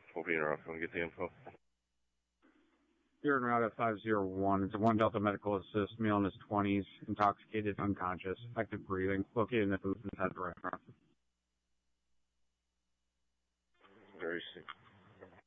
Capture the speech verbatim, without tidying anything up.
fourteen around, can we get the info? You're en route at five zero one. It's a one Delta Medical Assist, male in his twenties, intoxicated, unconscious, active breathing, located in the booth inside the restaurant.